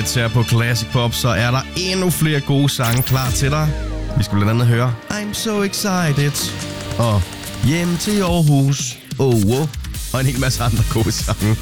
hits her på Classic Pop, så er der endnu flere gode sange klar til dig. Vi skal blandt andet høre I'm So Excited og Hjem til Aarhus, oh, oh, og en hel masse andre gode sange.